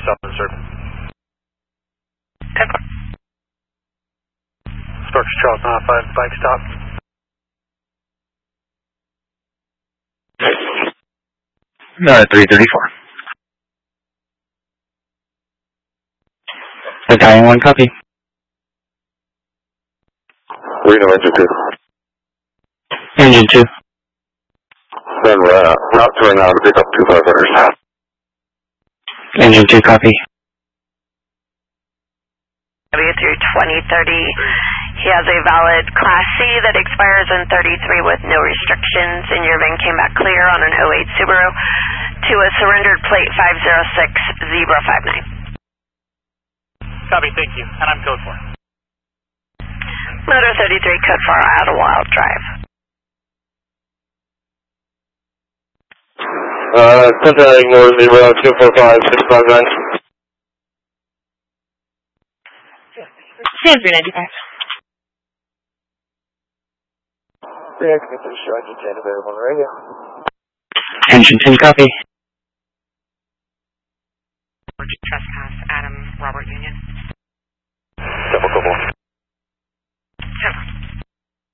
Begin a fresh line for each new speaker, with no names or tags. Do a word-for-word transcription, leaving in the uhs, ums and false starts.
stop in the circle.
ten four.
Structure Charles nine five, bike stop.
Uh, three thirty-four. Battalion one, copy.
Reno engine two.
Engine two.
Then uh, route to now to pick up two firefighters.
Engine two, copy.
W through twenty thirty. He has a valid Class C that expires in thirty-three with no restrictions, and your VIN came back clear on an oh eight Subaru to a surrendered plate five zero six Zebra five nine.
Copy, thank you. And I'm code four.
Motor thirty-three, code four, Idlewild Drive.
Uh, contacting North Zebra two four five six five nine.
three ninety-five.
Reactivate to Strike ten available on the radio.
Engine two, copy.